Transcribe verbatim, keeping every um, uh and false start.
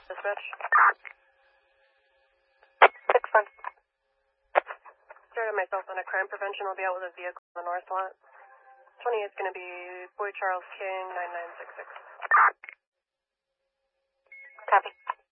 Dispatch. Six one. Started myself on a crime prevention. Will be out with a vehicle on the north lot. twenty-eight is going to be Boy Charles King, nine nine six six. Copy.